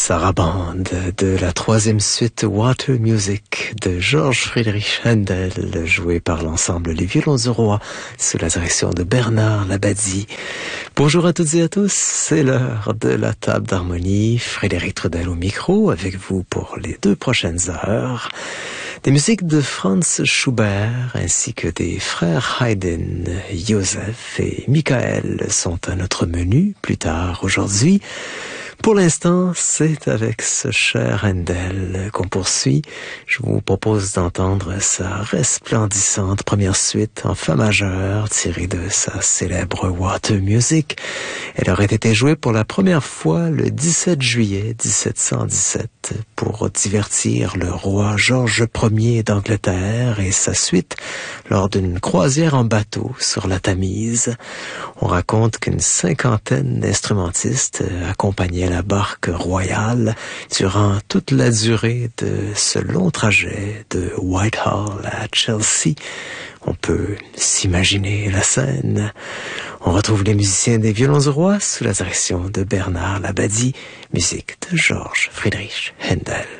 sarabande de la troisième suite Water Music de Georges Friedrich Händel, joué par l'ensemble Les Violons du Roi sous la direction de Bernard Labadie. Bonjour à toutes et à tous, c'est l'heure de la table d'harmonie. Frédéric Trudel au micro avec vous pour les 2 prochaines heures. Des musiques de Franz Schubert ainsi que des frères Haydn, Joseph et Michael sont à notre menu plus tard aujourd'hui. Pour l'instant, c'est avec ce cher Händel qu'on poursuit. Je vous propose d'entendre sa resplendissante première suite en fa majeur tirée de sa célèbre Water Music. Elle aurait été jouée pour la première fois le 17 juillet 1717 pour divertir le roi Georges Ier d'Angleterre et sa suite lors d'une croisière en bateau sur la Tamise. On raconte qu'une 50aine d'instrumentistes accompagnaient la barque royale durant toute la durée de ce long trajet de Whitehall à Chelsea. On peut s'imaginer la scène. On retrouve les musiciens des Violons du Roi sous la direction de Bernard Labadie, musique de Georges Friedrich Händel.